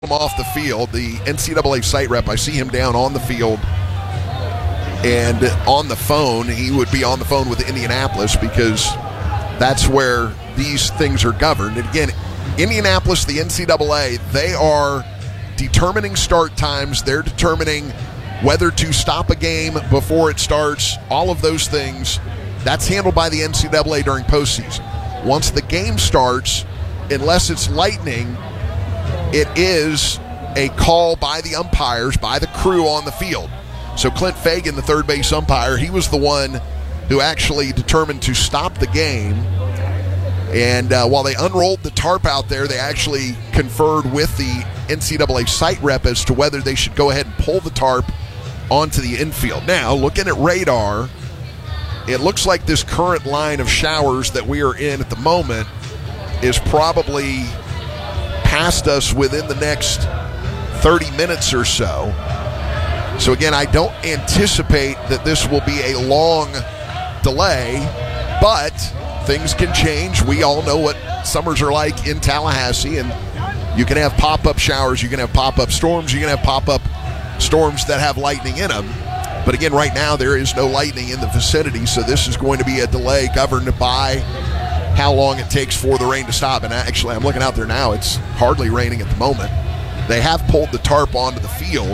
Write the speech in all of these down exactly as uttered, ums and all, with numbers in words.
him off the field. The N C double A site rep, I see him down on the field and on the phone. He would be on the phone with Indianapolis because that's where these things are governed. And again, Indianapolis, the N C double A, they are determining start times. They're determining whether to stop a game before it starts. All of those things, that's handled by the N C double A during postseason. Once the game starts, unless it's lightning, it is a call by the umpires, by the crew on the field. So Clint Fagan, the third base umpire, he was the one who actually determined to stop the game. And uh, while they unrolled the tarp out there, they actually conferred with the N C double A site rep as to whether they should go ahead and pull the tarp onto the infield. Now, looking at radar, it looks like this current line of showers that we are in at the moment is probably past us within the next thirty minutes or so. So again, I don't anticipate that this will be a long delay, but things can change. We all know what summers are like in Tallahassee, and you can have pop-up showers, you can have pop-up storms, you can have pop-up storms that have lightning in them. But again, right now there is no lightning in the vicinity, so this is going to be a delay governed by how long it takes for the rain to stop. And actually, I'm looking out there now, it's hardly raining at the moment. They have pulled the tarp onto the field,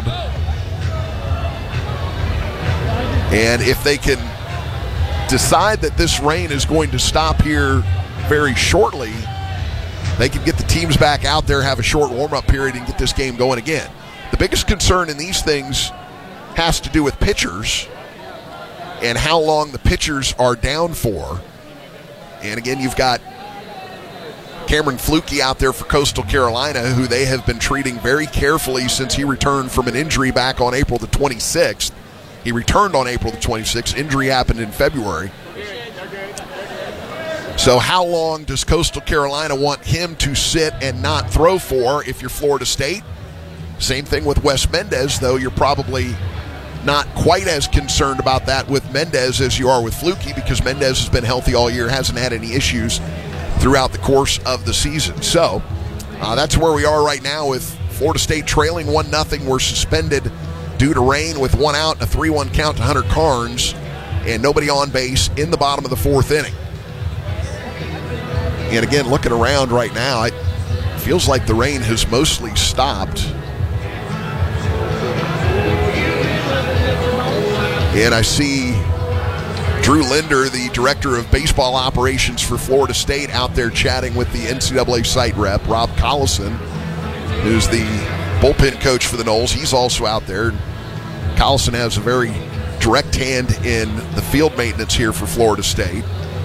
and if they can decide that this rain is going to stop here very shortly, they can get the teams back out there, have a short warm-up period, and get this game going again. The biggest concern in these things has to do with pitchers and how long the pitchers are down for. And again, you've got Cameron Fluke out there for Coastal Carolina, who they have been treating very carefully since he returned from an injury back on April the twenty-sixth. He returned on April the twenty-sixth. Injury happened in February. So how long does Coastal Carolina want him to sit and not throw for if you're Florida State? Same thing with Wes Mendez, though you're probably not quite as concerned about that with Mendez as you are with Fluke, because Mendez has been healthy all year, hasn't had any issues throughout the course of the season. So uh, that's where we are right now with Florida State trailing one nothing. We're suspended due to rain with one out and a three one count to Hunter Carnes, and nobody on base in the bottom of the fourth inning. And again, looking around right now, it feels like the rain has mostly stopped. And I see Drew Linder, the director of baseball operations for Florida State, out there chatting with the N C double A site rep, Rob Collison, who's the bullpen coach for the Noles. He's also out there. Collison has a very direct hand in the field maintenance here for Florida State.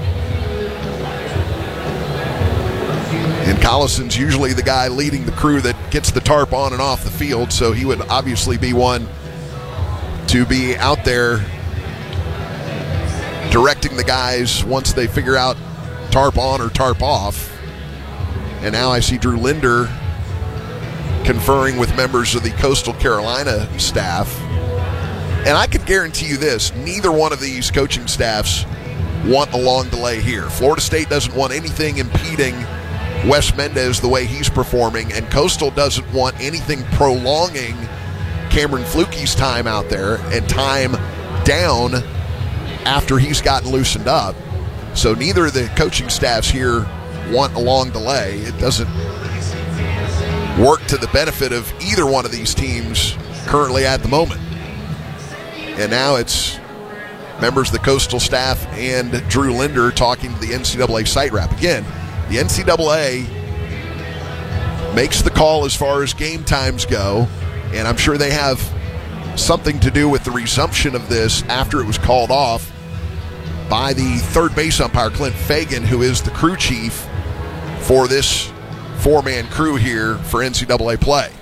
And Collison's usually the guy leading the crew that gets the tarp on and off the field, so he would obviously be one to be out there directing the guys once they figure out tarp on or tarp off. And now I see Drew Linder conferring with members of the Coastal Carolina staff. And I can guarantee you this, neither one of these coaching staffs want a long delay here. Florida State doesn't want anything impeding Wes Mendez the way he's performing, and Coastal doesn't want anything prolonging Cameron Fluke's time out there and time down after he's gotten loosened up. So neither of the coaching staffs here want a long delay. It doesn't work to the benefit of either one of these teams currently at the moment. And now it's members of the Coastal staff and Drew Linder talking to the N C double A site rep. Again, the N C double A makes the call as far as game times go, and I'm sure they have something to do with the resumption of this after it was called off by the third base umpire, Clint Fagan, who is the crew chief for this four-man crew here for N C double A play.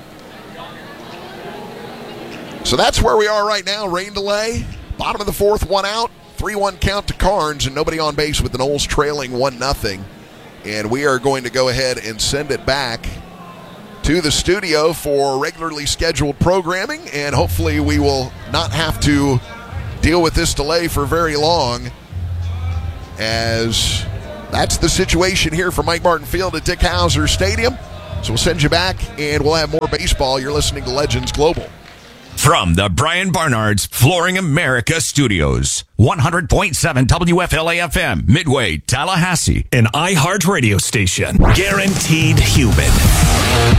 So that's where we are right now. Rain delay, bottom of the fourth, one out, three one count to Carnes, and nobody on base with the Noles trailing one nothing. And we are going to go ahead and send it back to the studio for regularly scheduled programming, and hopefully we will not have to deal with this delay for very long, as that's the situation here for Mike Martin Field at Dick Howser Stadium. So we'll send you back, and we'll have more baseball. You're listening to Legends Global. From the Brian Barnard's Flooring America Studios, one hundred point seven W F L A F M, Midway, Tallahassee, an iHeart radio station. Guaranteed human.